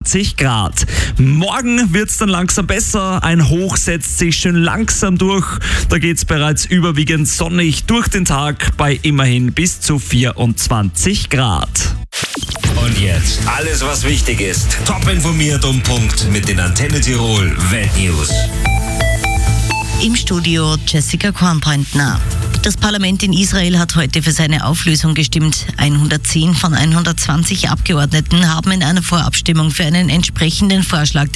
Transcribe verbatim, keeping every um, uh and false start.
zwanzig Grad. Morgen wird es dann langsam besser. Ein Hoch setzt sich schön langsam durch. Da geht es bereits überwiegend sonnig durch den Tag bei immerhin bis zu vierundzwanzig Grad. Und jetzt alles, was wichtig ist. Top informiert um Punkt mit den Antenne Tirol Weltnews. Im Studio Jessica Kornbrandner. Das Parlament in Israel hat heute für seine Auflösung gestimmt. hundertzehn von hundertzwanzig Abgeordneten haben in einer Vorabstimmung für einen entsprechenden Vorschlag